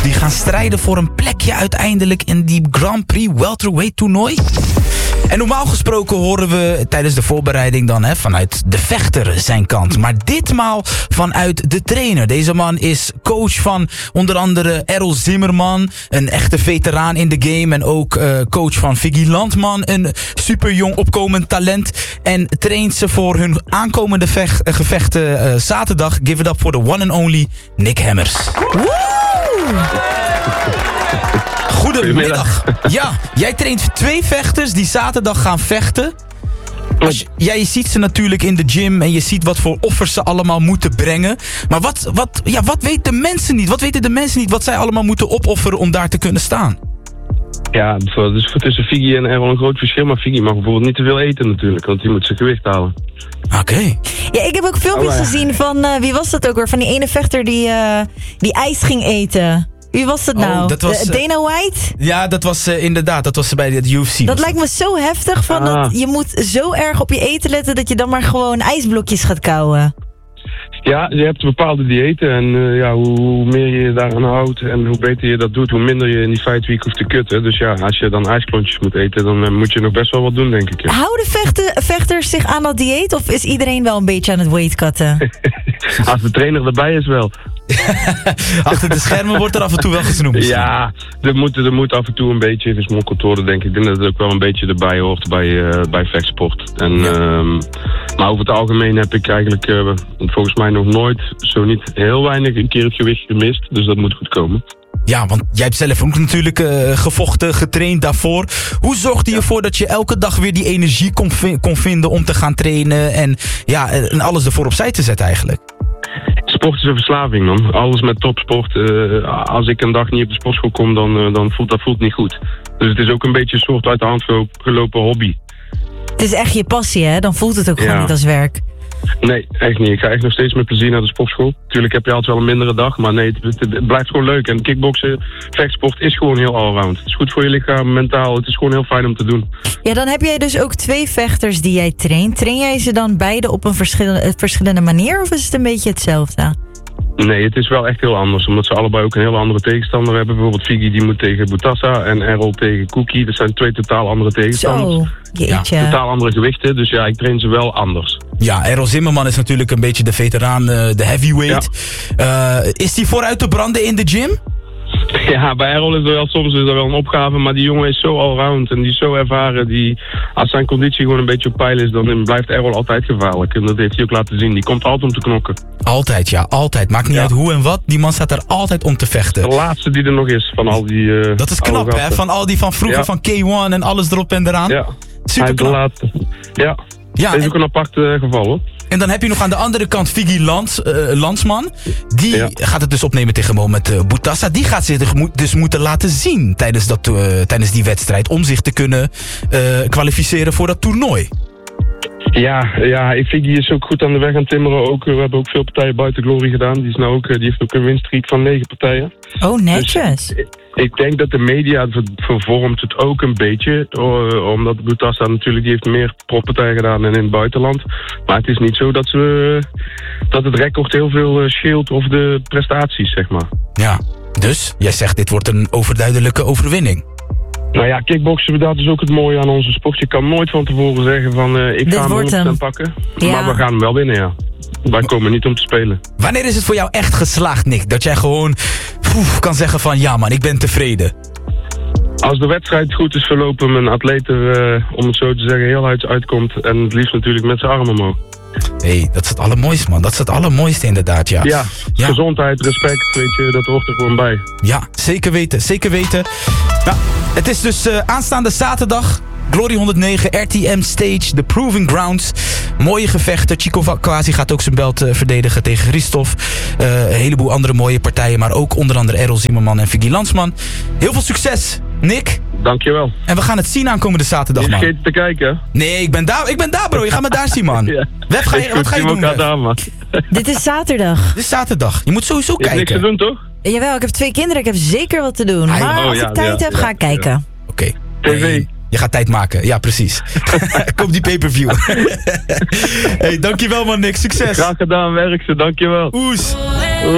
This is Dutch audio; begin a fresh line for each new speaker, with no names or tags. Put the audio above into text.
die gaan strijden voor een plekje uiteindelijk in die Grand Prix welterweight toernooi. En normaal gesproken horen we tijdens de voorbereiding dan vanuit de vechter zijn kant. Maar ditmaal vanuit de trainer. Deze man is coach van onder andere Errol Zimmerman. Een echte veteraan in de game. En ook coach van Viggy Landman. Een super jong opkomend talent. En traint ze voor hun aankomende gevechten zaterdag. Give it up for the one and only Nick Hammers. Goedemiddag. Ja, jij traint 2 vechters die zaterdag gaan vechten. Jij ziet ze natuurlijk in de gym en je ziet wat voor offers ze allemaal moeten brengen. Maar wat weten de mensen niet? Wat weten de mensen niet wat zij allemaal moeten opofferen om daar te kunnen staan?
Ja, dus tussen Viggy en Errol een groot verschil. Maar Viggy mag bijvoorbeeld niet te veel eten natuurlijk, want die moet zijn gewicht halen.
Oké.
Ja, ik heb ook filmpjes gezien van, wie was dat ook weer? Van die ene vechter die ijs ging eten. Wie was dat nou?
Dat was,
Dana White?
Ja, dat was inderdaad. Dat was bij de UFC.
Dat lijkt me zo heftig. Dat je moet zo erg op je eten letten dat je dan maar gewoon ijsblokjes gaat kauwen.
Ja, je hebt bepaalde diëten en hoe meer je je daaraan houdt en hoe beter je dat doet, hoe minder je in die fight week hoeft te kutten. Dus ja, als je dan ijsklontjes moet eten, dan moet je nog best wel wat doen, denk ik. Ja.
Houden vechters zich aan dat dieet of is iedereen wel een beetje aan het weightcutten?
Als de trainer erbij is wel.
Achter de schermen wordt er af en toe wel gesnoemd.
Ja, er moet af en toe een beetje gesmokkeld worden, denk ik. Ik denk dat het ook wel een beetje erbij hoort bij vechtsport. Maar over het algemeen heb ik eigenlijk volgens mij nog nooit, zo niet heel weinig, een keer het gewicht gemist. Dus dat moet goed komen.
Ja, want jij hebt zelf ook natuurlijk gevochten, getraind daarvoor. Hoe zorgde je ervoor dat je elke dag weer die energie kon vinden om te gaan trainen en alles ervoor opzij te zetten eigenlijk?
Sport is een verslaving, man. Alles met topsport. Als ik een dag niet op de sportschool kom, dan voelt dat niet goed. Dus het is ook een beetje een soort uit de hand gelopen hobby.
Het is echt je passie, hè? Dan voelt het ook gewoon niet als werk.
Nee, echt niet. Ik ga echt nog steeds met plezier naar de sportschool. Tuurlijk heb je altijd wel een mindere dag, maar nee, het blijft gewoon leuk. En kickboksen, vechtsport is gewoon heel allround. Het is goed voor je lichaam, mentaal. Het is gewoon heel fijn om te doen.
Ja, dan heb jij dus ook 2 vechters die jij traint. Train jij ze dan beide op een verschillende manier of is het een beetje hetzelfde?
Nee, het is wel echt heel anders. Omdat ze allebei ook een heel andere tegenstander hebben. Bijvoorbeeld Viggy die moet tegen Butassa en Errol tegen Cookie. Dat zijn 2 totaal andere tegenstanders.
Zo, jeetje.
Ja, totaal andere gewichten. Dus ja, ik train ze wel anders.
Ja, Errol Zimmerman is natuurlijk een beetje de veteraan, de heavyweight. Ja. Is die vooruit te branden in de gym?
Ja, bij Errol is er wel soms wel een opgave, maar die jongen is zo allround en die is zo ervaren. Als zijn conditie gewoon een beetje op peil is, dan blijft Errol altijd gevaarlijk. En dat heeft hij ook laten zien. Die komt altijd om te knokken.
Altijd, ja, altijd. Maakt niet uit hoe en wat. Die man staat er altijd om te vechten.
De laatste die er nog is van al die...
dat is knap, hè? Van al die van vroeger, van K1 en alles erop en eraan.
Ja,
super knap.
De laatste. Ja, dat is ook een apart geval, hoor.
En dan heb je nog aan de andere kant Viggy Landsman. Die gaat het dus opnemen tegen Mohamed Butassa. Die gaat zich dus moeten laten zien tijdens die wedstrijd. Om zich te kunnen kwalificeren voor dat toernooi.
Ja, Viggy is ook goed aan de weg aan timmeren. We hebben ook veel partijen buiten Glory gedaan. Die heeft ook een winststreak van 9 partijen.
Oh, netjes. Dus,
ik denk dat de media vervormt het ook een beetje. Omdat Butassa natuurlijk, die heeft meer profpartijen gedaan dan in het buitenland. Maar het is niet zo dat het record heel veel scheelt of de prestaties, zeg maar.
Ja, dus jij zegt dit wordt een overduidelijke overwinning.
Nou ja, kickboksen, dat is ook het mooie aan onze sport. Je kan nooit van tevoren zeggen van ik ga hem 100% pakken. Ja. Maar we gaan hem wel winnen, ja. Wij komen niet om te spelen.
Wanneer is het voor jou echt geslaagd, Nick? Dat jij gewoon kan zeggen van ja man, ik ben tevreden.
Als de wedstrijd goed is verlopen, mijn atleet er, om het zo te zeggen, heel uitkomt. En het liefst natuurlijk met zijn armen omhoog.
Hey, dat is het allermooiste, man. Dat is het allermooiste inderdaad, ja.
Ja, gezondheid, respect, weet je, dat hoort er gewoon bij.
Ja, zeker weten, zeker weten. Nou, het is dus aanstaande zaterdag. Glory 109, RTM Stage, The Proving Grounds. Mooie gevechten. Chico Kwasi gaat ook zijn belt verdedigen tegen Christophe. Een heleboel andere mooie partijen. Maar ook onder andere Errol Zimmerman en Viggy Landsman. Heel veel succes, Nick.
Dankjewel.
En we gaan het zien aankomende zaterdag, man.
Je vergeet te kijken.
Nee, ik ben daar, bro. Je gaat me daar zien, man.
Ja.
Wef, wat ga je doen, Wef?
Dit is zaterdag.
Dit is zaterdag. Je moet sowieso kijken.
Niks te doen, toch?
Jawel, ik heb 2 kinderen. Ik heb zeker wat te doen. Maar als ik tijd heb, ga ik kijken.
Oké.
TV.
Je gaat tijd maken, ja precies. Koop die pay-per-view. Hey, dankjewel man Nick, succes.
Graag gedaan, werk ze, dankjewel.
Oes.